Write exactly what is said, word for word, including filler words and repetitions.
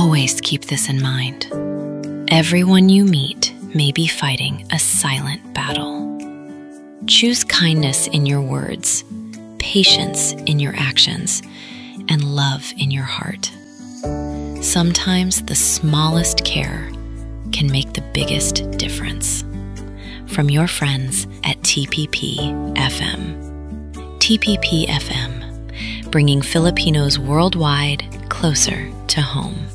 Always keep this in mind. Everyone you meet may be fighting a silent battle. Choose kindness in your words, patience in your actions, and love in your heart. Sometimes the smallest care can make the biggest difference. From your friends at T P P F M. T P P F M, bringing Filipinos worldwide closer to home.